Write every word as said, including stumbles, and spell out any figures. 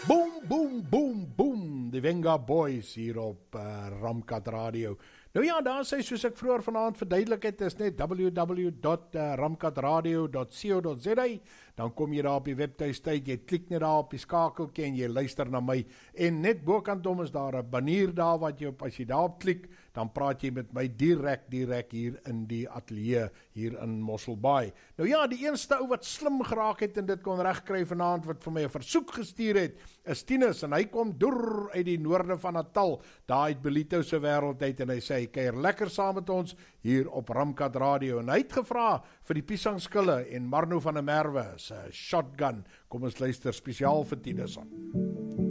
Boom, boom, boom, boom, die Venga Boys hier op uh, Ramkat Radio. Nou ja, daar sê, soos ek vroeër vanaand verduidelik het, is net w w w dot ramkatradio dot co dot za, dan kom jy daar op die webtuistyd, jy klik net daar op die skakeltjie en jy luister na my, en net bokantom is daar 'n banier daar, wat jy op, as jy daarop klik, dan praat jy met my direk, direk hier in die ateljee, hier in Mosselbaai. Nou ja, die eerste ou wat slim geraak het en dit kon regkry vanaand, wat vir my 'n versoek gestuur het, is Tinus, en hy kom deur uit die noorde van Natal, daar uit Belito se wêreld uit, en hy sê, hy kuier lekker saam met ons hier op Ramkat Radio, en hy het gevra vir die Piesangskille en Marno van der Merwe se Shotgun. Kom ons luister spesiaal vir Tinus aan.